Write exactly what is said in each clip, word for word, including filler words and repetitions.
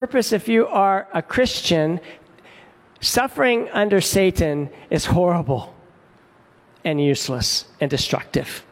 purpose, if you are a Christian, suffering under Satan is horrible and useless and destructive.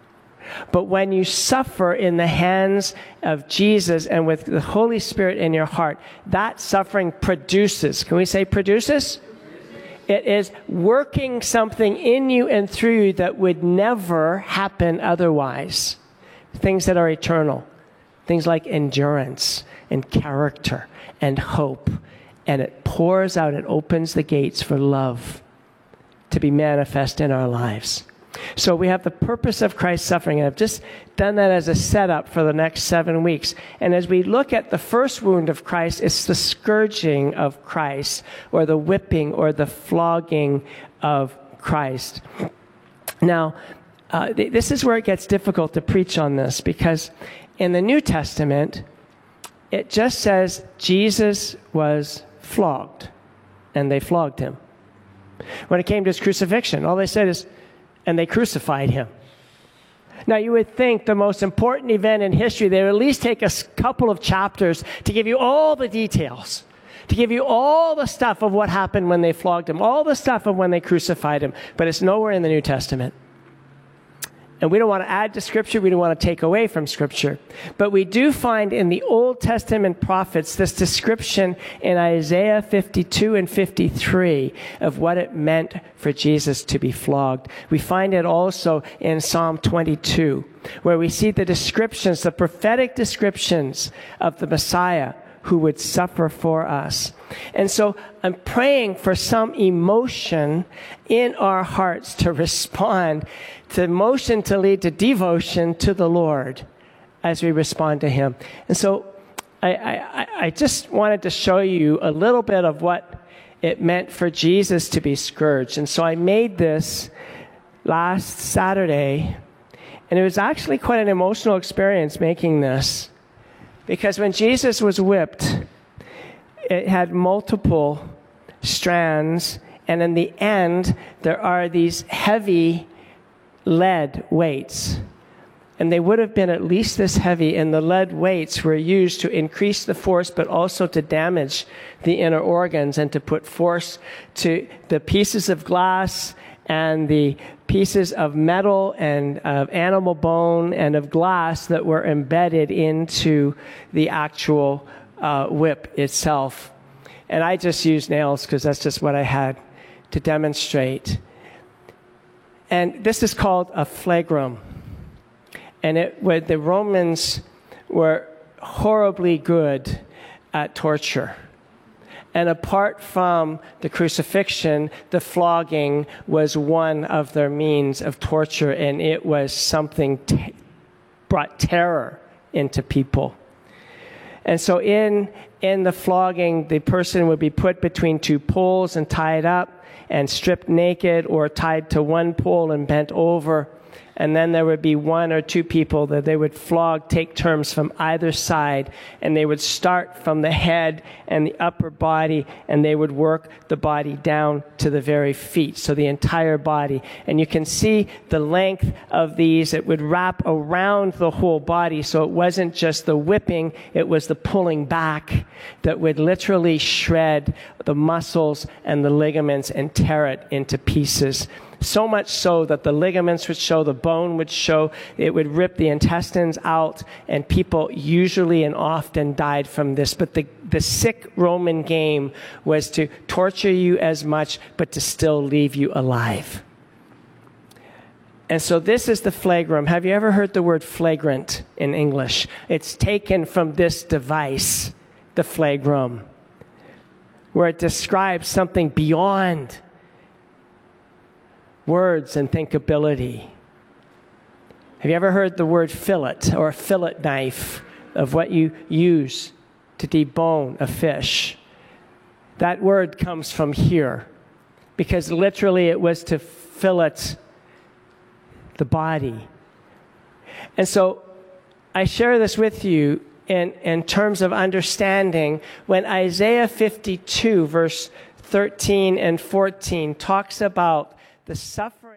But when you suffer in the hands of Jesus and with the Holy Spirit in your heart, that suffering produces, can we say produces? It is working something in you and through you that would never happen otherwise. Things that are eternal. Things like endurance and character and hope. And it pours out, it opens the gates for love to be manifest in our lives. So we have the purpose of Christ's suffering, and I've just done that as a setup for the next seven weeks. And as we look at the first wound of Christ, it's the scourging of Christ, or the whipping, or the flogging of Christ. Now, uh, th- this is where it gets difficult to preach on this, because in the New Testament, it just says Jesus was flogged, and they flogged him. When it came to his crucifixion, all they said is, and they crucified him. Now, you would think the most important event in history, they would at least take a couple of chapters to give you all the details, to give you all the stuff of what happened when they flogged him, all the stuff of when they crucified him, but it's nowhere in the New Testament. And we don't want to add to Scripture, we don't want to take away from Scripture. But we do find in the Old Testament prophets this description in Isaiah fifty-two and fifty-three of what it meant for Jesus to be flogged. We find it also in Psalm twenty-two, where we see the descriptions, the prophetic descriptions of the Messiah who would suffer for us. And so I'm praying for some emotion in our hearts to respond, to emotion to lead to devotion to the Lord as we respond to him. And so I, I, I just wanted to show you a little bit of what it meant for Jesus to be scourged. And so I made this last Saturday, and it was actually quite an emotional experience making this. Because when Jesus was whipped, it had multiple strands, and in the end, there are these heavy lead weights. And they would have been at least this heavy, and the lead weights were used to increase the force, but also to damage the inner organs and to put force to the pieces of glass and the pieces of metal and of animal bone and of glass that were embedded into the actual uh, whip itself. And I just used nails because that's just what I had to demonstrate. And this is called a flagrum. And it, where the Romans were horribly good at torture. And apart from the crucifixion, the flogging was one of their means of torture, and it was something t- brought terror into people. And so in in the flogging, the person would be put between two poles and tied up and stripped naked, or tied to one pole and bent over. And then there would be one or two people that they would flog, take turns from either side, and they would start from the head and the upper body, and they would work the body down to the very feet, so the entire body. And you can see the length of these. It would wrap around the whole body, so it wasn't just the whipping, it was the pulling back that would literally shred the muscles and the ligaments and tear it into pieces. So much so that the ligaments would show, the bone would show, it would rip the intestines out, and people usually and often died from this. But the, the sick Roman game was to torture you as much, but to still leave you alive. And so this is the flagrum. Have you ever heard the word flagrant in English? It's taken from this device, the flagrum, where it describes something beyond words and thinkability. Have you ever heard the word fillet or a fillet knife, of what you use to debone a fish? That word comes from here, because literally it was to fillet the body. And so I share this with you in, in terms of understanding when Isaiah fifty-two, verse thirteen and fourteen, talks about the suffering.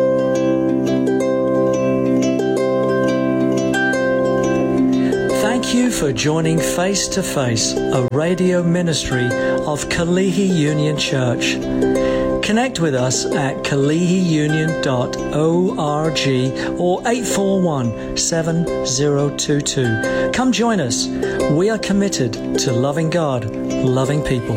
Thank you for joining Face to Face, a radio ministry of Kalihi Union Church. Connect with us at kalihi union dot org or eight four one, seven zero two two. Come join us. We are committed to loving God, loving people.